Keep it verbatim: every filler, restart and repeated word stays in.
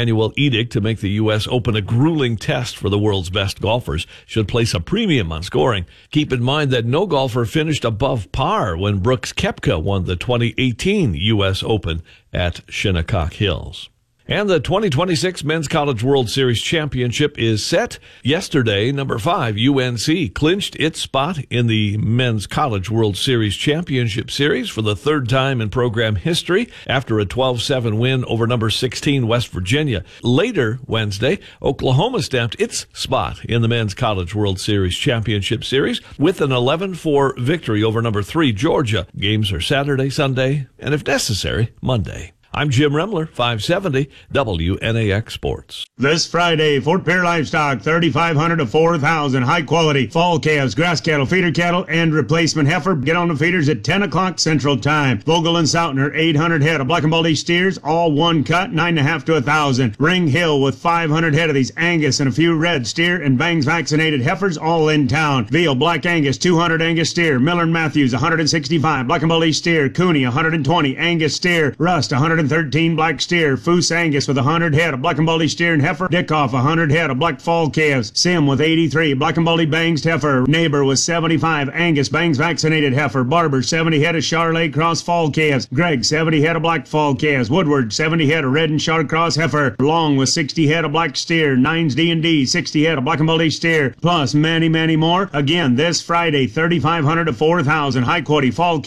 annual edict to make the U S Open a grueling test for the world's best golfers should place a premium on scoring. Keep in mind that no golfer finished above par when Brooks Koepka won the twenty eighteen U S Open at Shinnecock Hills. And the twenty twenty-six Men's College World Series Championship is set. Yesterday, number five, U N C, clinched its spot in the Men's College World Series Championship Series for the third time in program history after a twelve seven win over number sixteen, West Virginia. Later Wednesday, Oklahoma stamped its spot in the Men's College World Series Championship Series with an eleven four victory over number three, Georgia. Games are Saturday, Sunday, and if necessary, Monday. I'm Jim Remler, five seventy W N A X Sports. This Friday, Fort Pierre Livestock, thirty-five hundred to four thousand. High quality fall calves, grass cattle, feeder cattle, and replacement heifer. Get on the feeders at ten o'clock Central Time. Vogel and Sautner, eight hundred head of black and baldy steers, all one cut, nine and a half to a thousand. Ring Hill with five hundred head of these Angus and a few red steer and bangs vaccinated heifers, all in town. Veal, black Angus, two hundred Angus steer. Miller and Matthews, one hundred sixty-five. Black and baldy steer. Cooney, one hundred twenty. Angus steer. Rust, one hundred thirteen black steer. Foose Angus with one hundred head of black and baldy steer and heifer. Dickoff one hundred head of black fall calves. Sim with eighty-three black and baldy bangs heifer. Neighbor with seventy-five Angus bangs vaccinated heifer. Barber seventy head of Charolais cross fall calves. Greg seventy head of black fall calves. Woodward seventy head of red and Char cross heifer. Long with sixty head of black steer. Nines D and D sixty head of black and baldy steer. Plus many many more. Again this Friday, thirty-five hundred to four thousand high quality fall